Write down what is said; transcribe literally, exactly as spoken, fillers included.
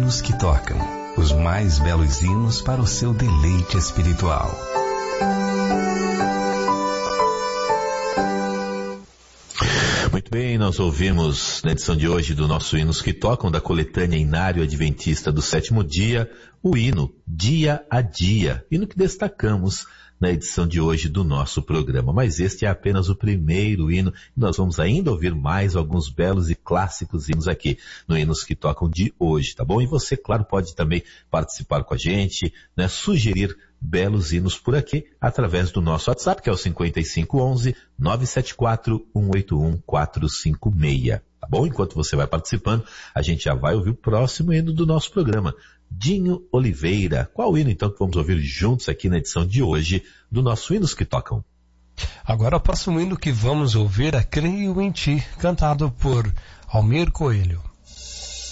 hinos que tocam, os mais belos hinos para o seu deleite espiritual. Muito bem, nós ouvimos na edição de hoje do nosso Hinos que Tocam, da coletânea Inário Adventista do Sétimo Dia, o hino Dia a Dia, hino que destacamos na edição de hoje do nosso programa. Mas este é apenas o primeiro hino, e nós vamos ainda ouvir mais alguns belos e clássicos hinos aqui no Hinos que Tocam de hoje, tá bom? E você, claro, pode também participar com a gente, né, sugerir belos hinos por aqui, através do nosso WhatsApp, que é o cinco cinco um um, nove sete quatro, um oito um, quatro cinco seis. Tá bom? Enquanto você vai participando, a gente já vai ouvir o próximo hino do nosso programa. Dinho Oliveira. Qual hino então que vamos ouvir juntos aqui na edição de hoje do nosso Hinos que Tocam? Agora o próximo hino que vamos ouvir é Creio em Ti, cantado por Almir Coelho.